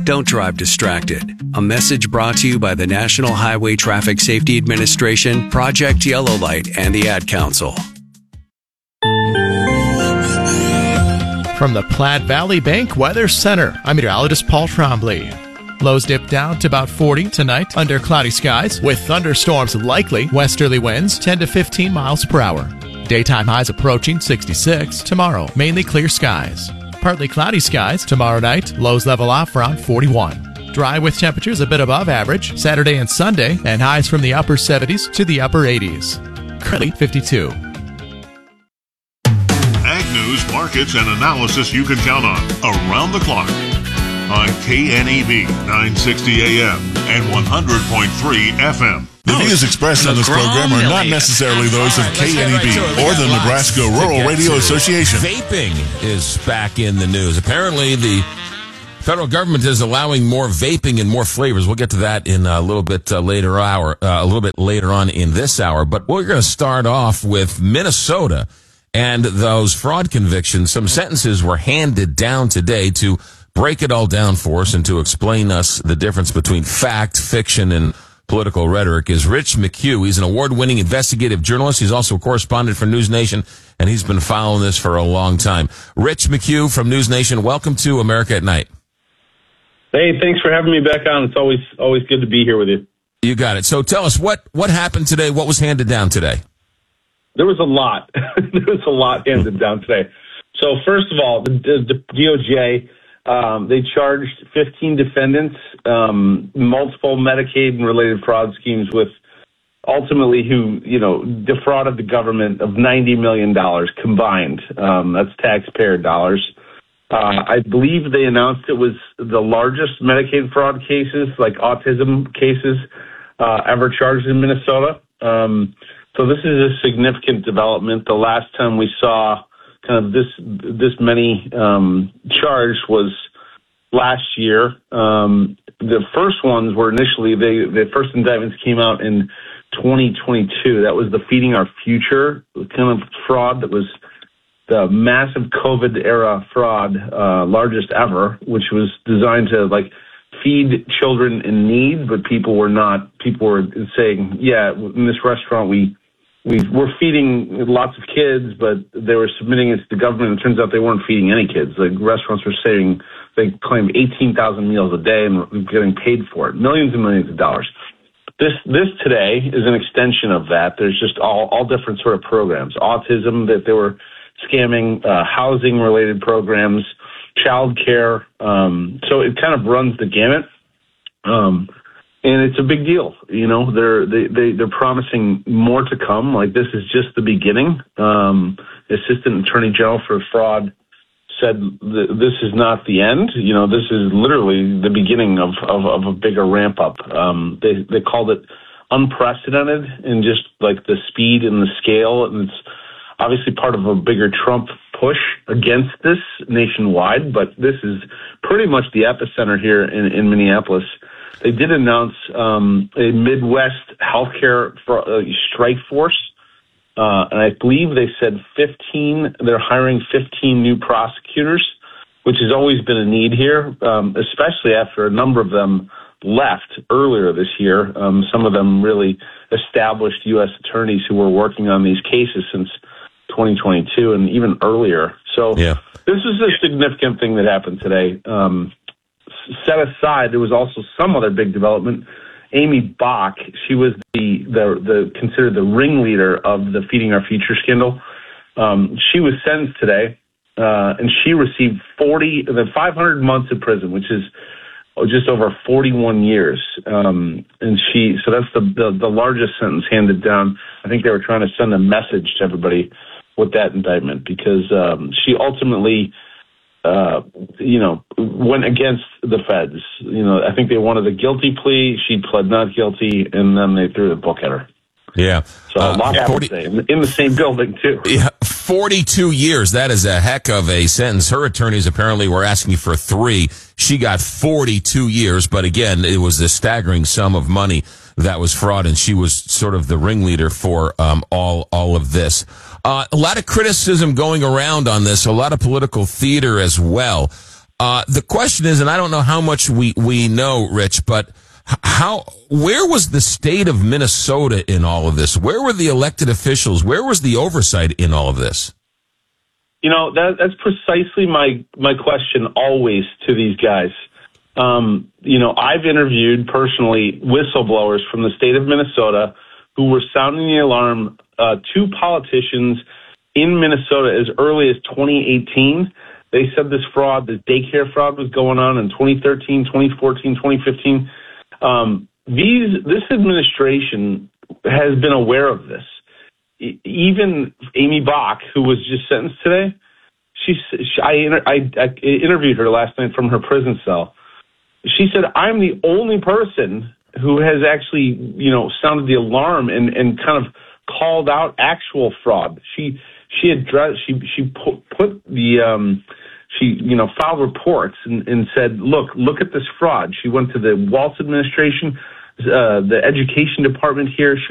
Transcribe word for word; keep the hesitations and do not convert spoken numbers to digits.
Don't drive distracted. A message brought to you by the National Highway Traffic Safety Administration, Project Yellow Light, and the Ad Council. From the Platte Valley Bank Weather Center, I'm meteorologist Paul Trombley. Lows dip down to about forty tonight under cloudy skies with thunderstorms likely. Westerly winds ten to fifteen miles per hour. Daytime highs approaching sixty-six. Tomorrow, mainly clear skies. Partly cloudy skies tomorrow night. Lows level off around forty-one. Dry with temperatures a bit above average Saturday and Sunday, and highs from the upper seventies to the upper eighties. Currently fifty-two. Ag news, markets, and analysis you can count on around the clock on K N E V nine sixty A M and one hundred point three F M. The views expressed on this program are not necessarily those of K N E V or the Nebraska Rural Radio Association. Vaping is back in the news. Apparently, the federal government is allowing more vaping and more flavors. We'll get to that in a little bit uh, later hour, uh, a little bit later on in this hour. But we're going to start off with Minnesota and those fraud convictions. Some sentences were handed down today to break it all down for us and to explain us the difference between fact, fiction, and political rhetoric is Rich McHugh. He's an award-winning investigative journalist. He's also a correspondent for News Nation, and he's been following this for a long time. Rich McHugh from News Nation, welcome to America at Night. Hey, thanks for having me back on. It's always always good to be here with you. You got it. So tell us, what, what happened today? What was handed down today? There was a lot. There was a lot handed down today. So first of all, the, the D O J... Um, they charged fifteen defendants, um, multiple Medicaid and related fraud schemes with ultimately who, you know, defrauded the government of ninety million dollars combined. Um, that's taxpayer dollars. Uh, I believe they announced it was the largest Medicaid fraud cases, like autism cases, uh, ever charged in Minnesota. Um, so this is a significant development. The last time we saw kind of this this many um, charged was last year. Um, the first ones were initially, they, the first indictments came out in twenty twenty-two. That was the Feeding Our Future kind of fraud that was the massive COVID era fraud, uh, largest ever, which was designed to like feed children in need, but people were not, people were saying, yeah, in this restaurant we We were feeding lots of kids, but they were submitting it to the government. It turns out they weren't feeding any kids. Like restaurants were saying they claimed eighteen thousand meals a day and were getting paid for it, millions and millions of dollars. This this today is an extension of that. There's just all, all different sort of programs. Autism that they were scamming, uh, housing-related programs, child care. Um, so it kind of runs the gamut. Um And it's a big deal, you know. They're they, they they're promising more to come. Like this is just the beginning. Um, the Assistant Attorney General for Fraud said th- this is not the end. You know, this is literally the beginning of of, of a bigger ramp up. Um, they they called it unprecedented in just like the speed and the scale, and it's obviously part of a bigger Trump push against this nationwide. But this is pretty much the epicenter here in, in Minneapolis. They did announce um, a Midwest healthcare for, uh, strike force, uh, and I believe they said fifteen. They're hiring fifteen new prosecutors, which has always been a need here, um, especially after a number of them left earlier this year. Um, some of them really established U S attorneys who were working on these cases since twenty twenty-two and even earlier. So yeah. This is a significant thing that happened today. Um, Set aside, there was also some other big development. Amy Bach, she was the the, the considered the ringleader of the Feeding Our Future scandal. Um, she was sentenced today, uh, and she received forty, the five hundred months in prison, which is just over forty-one years. Um, and she, so that's the, the the largest sentence handed down. I think they were trying to send a message to everybody with that indictment because um, she ultimately. Uh, you know, went against the feds. You know, I think they wanted a guilty plea. She pled not guilty, and then they threw the book at her. Yeah. So a lot uh, happened today in, in the same building, too. Yeah, forty-two years. That is a heck of a sentence. Her attorneys apparently were asking for three. She got forty-two years, but again, it was a staggering sum of money that was fraud, and she was sort of the ringleader for um, all all of this. Uh, a lot of criticism going around on this, a lot of political theater as well. Uh, the question is, and I don't know how much we, we know, Rich, but how, where was the state of Minnesota in all of this? Where were the elected officials? Where was the oversight in all of this? You know, that, that's precisely my, my question always to these guys. Um, you know, I've interviewed personally whistleblowers from the state of Minnesota who were sounding the alarm uh, to politicians in Minnesota as early as twenty eighteen. They said this fraud, this daycare fraud was going on in twenty thirteen, twenty fourteen, twenty fifteen. Um, these, this administration has been aware of this. Even Amy Bach, who was just sentenced today, she, she I, I, I interviewed her last night from her prison cell. She said, I'm the only person who has actually, you know, sounded the alarm and, and kind of called out actual fraud. She she addressed, she she put, put the um, she you know filed reports and, and said, look look at this fraud. She went to the Walz administration, uh, the education department here. She